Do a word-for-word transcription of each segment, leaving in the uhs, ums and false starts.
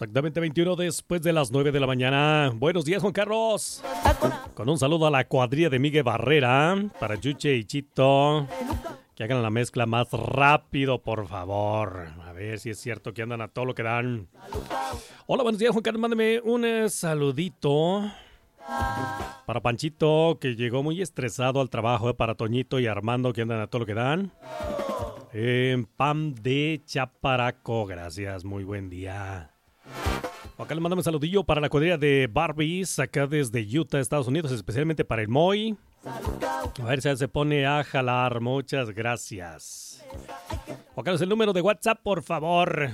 Exactamente veintiuno después de las nueve de la mañana. Buenos días, Juan Carlos. Con un saludo a la cuadrilla de Miguel Barrera, para Chuche y Chito. Que hagan la mezcla más rápido, por favor. A ver si es cierto que andan a todo lo que dan. Hola, buenos días, Juan Carlos. Mándeme un eh, saludito para Panchito, que llegó muy estresado al trabajo. Eh, para Toñito y Armando, que andan a todo lo que dan. Eh, Pam de Chaparaco. Gracias, muy buen día. Acá le mandamos un saludillo para la cuadrilla de Barbies, acá desde Utah, Estados Unidos, especialmente para el Moy. A ver si se pone a jalar. Muchas gracias. Acá es el número de WhatsApp, por favor.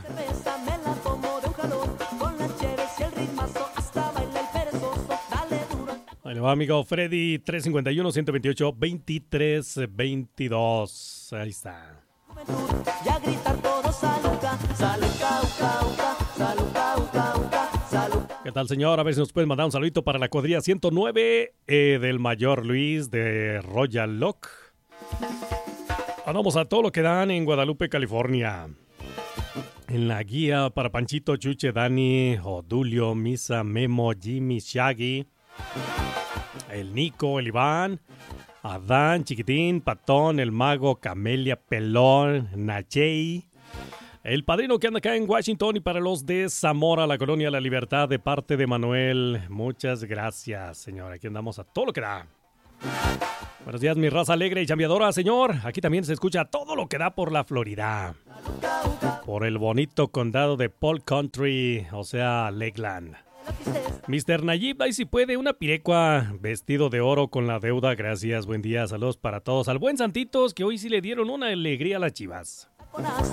Ahí le va, amigo Freddy, tres cinco uno, uno dos ocho, veintitrés veintidós. Ahí está. Ya gritar todo, saluca, saluca, uca, uca, saluca, uca, uca, saluca. ¿Qué tal, señor? A ver si nos pueden mandar un saludito para la cuadrilla ciento nueve eh, del Mayor Luis de Royal Lock. Vamos a todo lo que dan en Guadalupe, California. En la guía para Panchito, Chuche, Dani, Odulio, Misa, Memo, Jimmy, Shaggy, el Nico, el Iván, Adán, Chiquitín, Patón, el Mago, Camelia, Pelón, Nachey, el padrino que anda acá en Washington, y para los de Zamora, la colonia La Libertad, de parte de Manuel. Muchas gracias, señor. Aquí andamos a todo lo que da. Buenos días, mi raza alegre y chambeadora, señor. Aquí también se escucha todo lo que da por la Florida. Por el bonito condado de Polk Country, o sea, Lakeland. mister Nayib, ahí si puede, una pirecua vestido de oro con la deuda. Gracias, buen día, saludos para todos. Al buen Santitos, que hoy sí le dieron una alegría a las Chivas.